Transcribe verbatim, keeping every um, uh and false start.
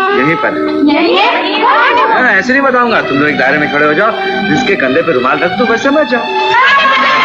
यहीं पर। हाँ, ऐसे नहीं बताऊंगा, तुम लोग एक दायरे में खड़े हो जाओ, जिसके कंधे पे रुमाल रख दो, बस समझ जाओ।